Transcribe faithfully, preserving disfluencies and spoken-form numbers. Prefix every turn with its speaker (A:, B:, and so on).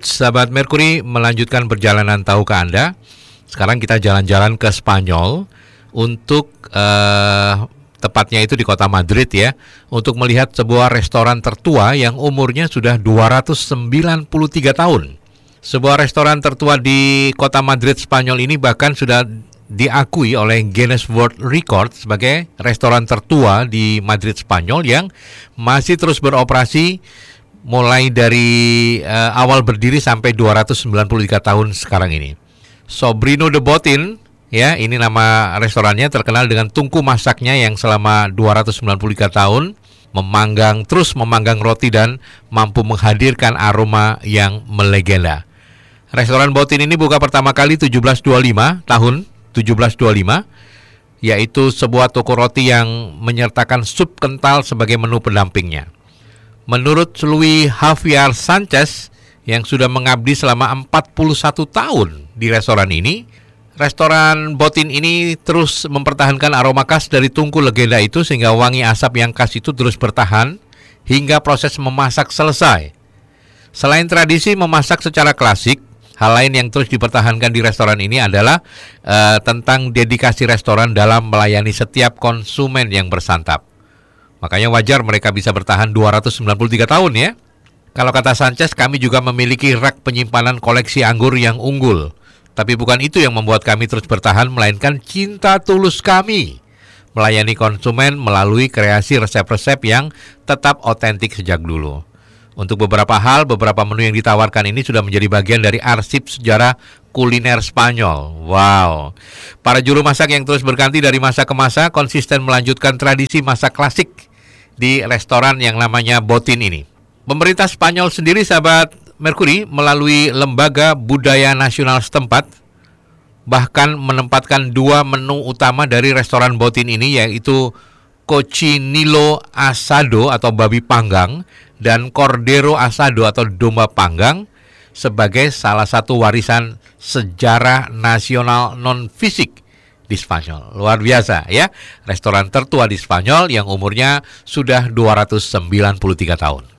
A: Sahabat Merkuri, melanjutkan perjalanan tahukah Anda? Sekarang kita jalan-jalan ke Spanyol untuk uh, tepatnya itu di kota Madrid ya, untuk melihat sebuah restoran tertua yang umurnya sudah dua ratus sembilan puluh tiga tahun. Sebuah restoran tertua di kota Madrid, Spanyol ini bahkan sudah diakui oleh Guinness World Record sebagai restoran tertua di Madrid, Spanyol yang masih terus beroperasi mulai dari uh, awal berdiri sampai dua ratus sembilan puluh tiga tahun sekarang ini. Sobrino de Botín, ya, ini nama restorannya, terkenal dengan tungku masaknya yang selama dua ratus sembilan puluh tiga tahun memanggang terus memanggang roti dan mampu menghadirkan aroma yang melegenda. Restoran Botín ini buka pertama kali tujuh belas dua puluh lima tahun tujuh belas dua puluh lima, yaitu sebuah toko roti yang menyertakan sup kental sebagai menu pendampingnya. Menurut Luis Javier Sanchez yang sudah mengabdi selama empat puluh satu tahun di restoran ini, restoran Botín ini terus mempertahankan aroma khas dari tungku legenda itu sehingga wangi asap yang khas itu terus bertahan hingga proses memasak selesai. Selain tradisi memasak secara klasik, hal lain yang terus dipertahankan di restoran ini adalah uh, tentang dedikasi restoran dalam melayani setiap konsumen yang bersantap. Makanya wajar mereka bisa bertahan dua ratus sembilan puluh tiga tahun ya. Kalau kata Sanchez, kami juga memiliki rak penyimpanan koleksi anggur yang unggul. Tapi bukan itu yang membuat kami terus bertahan, melainkan cinta tulus kami melayani konsumen melalui kreasi resep-resep yang tetap otentik sejak dulu. Untuk beberapa hal, beberapa menu yang ditawarkan ini sudah menjadi bagian dari arsip sejarah kuliner Spanyol. Wow. Para juru masak yang terus berganti dari masa ke masa konsisten melanjutkan tradisi masak klasik di restoran yang namanya Botín ini. Pemerintah Spanyol sendiri, sahabat Merkuri, melalui Lembaga Budaya Nasional setempat bahkan menempatkan dua menu utama dari restoran Botín ini, yaitu Cochinillo Asado atau babi panggang dan Cordero Asado atau domba panggang sebagai salah satu warisan sejarah nasional non-fisik di Spanyol. Luar biasa ya, restoran tertua di Spanyol yang umurnya sudah dua ratus sembilan puluh tiga tahun.